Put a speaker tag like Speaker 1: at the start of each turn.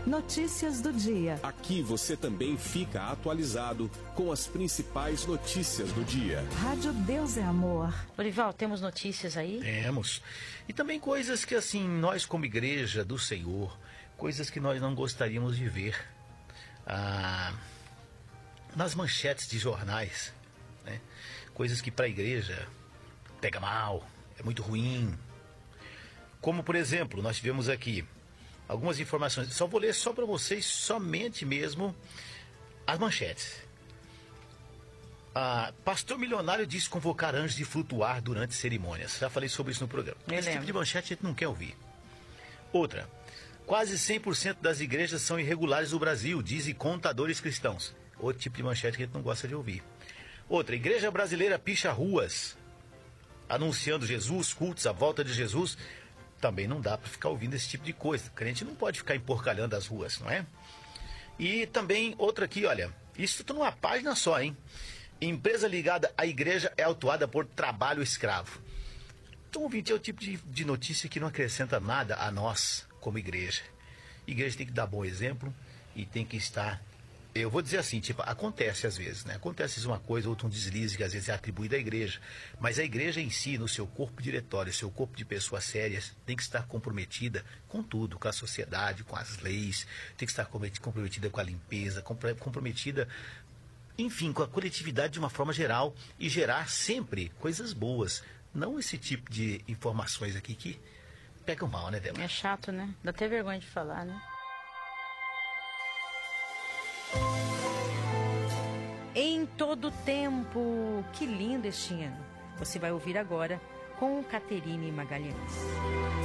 Speaker 1: Notícias do dia.
Speaker 2: Aqui você também fica atualizado com as principais notícias do dia.
Speaker 1: Rádio Deus é Amor.
Speaker 3: Lorival, temos notícias aí?
Speaker 4: Temos. E também coisas que, assim, nós como igreja do Senhor, coisas que nós não gostaríamos de ver nas manchetes de jornais, né? Coisas que para a igreja pega mal, é muito ruim. Como, por exemplo, nós tivemos aqui algumas informações. Só vou ler só para vocês, somente mesmo, as manchetes. Pastor milionário diz convocar anjos de flutuar durante cerimônias. Já falei sobre isso no programa. Esse tipo de manchete a gente não quer ouvir. Outra. Quase 100% das igrejas são irregulares no Brasil, dizem contadores cristãos. Outro tipo de manchete que a gente não gosta de ouvir. Outra. Igreja brasileira picha ruas, anunciando Jesus, cultos, a volta de Jesus. Também não dá para ficar ouvindo esse tipo de coisa. O crente não pode ficar emporcalhando as ruas, não é? E também outra aqui, olha. Isso tudo numa página só, hein? Empresa ligada à igreja é autuada por trabalho escravo. Então, ouvinte, é o tipo de notícia que não acrescenta nada a nós, como igreja. A igreja tem que dar bom exemplo e tem que estar... Eu vou dizer assim, tipo, acontece às vezes, né? Acontece uma coisa, outra um deslize que às vezes é atribuído à igreja. Mas a igreja em si, no seu corpo diretório, seu corpo de pessoas sérias, tem que estar comprometida com tudo, com a sociedade, com as leis, tem que estar comprometida com a limpeza, comprometida, enfim, com a coletividade de uma forma geral e gerar sempre coisas boas. Não esse tipo de informações aqui que pegam mal, né, Débora?
Speaker 3: É chato, né? Dá até vergonha de falar, né? Em todo tempo, que lindo este ano. Você vai ouvir agora com Caterine Magalhães.